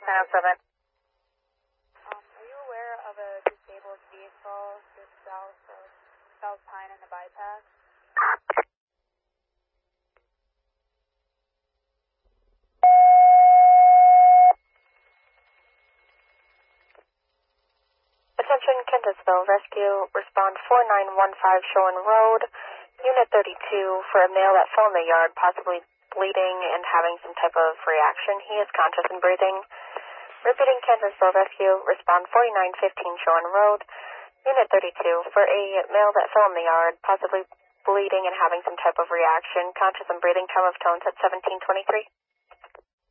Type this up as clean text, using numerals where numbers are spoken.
907. Are you aware of a disabled vehicle just south of South Pine and the bypass? Attention, Kentisville Rescue, respond 4915 Showen Road, Unit 32, for a male that fell in the yard, possibly bleeding and having some type of reaction. He is conscious and breathing. Repeating, Kentisville Rescue, respond 4915 Showen Road, Unit 32, for a male that fell in the yard, possibly bleeding and having some type of reaction, conscious and breathing, time of tones at 1723.